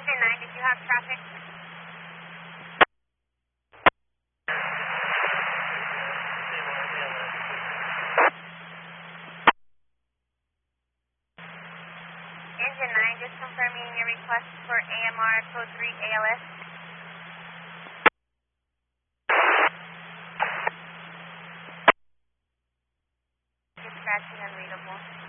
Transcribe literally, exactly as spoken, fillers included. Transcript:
Engine nine, did you have traffic? Engine nine, just confirming your request for A M R code three A L S. Dispatching unreadable.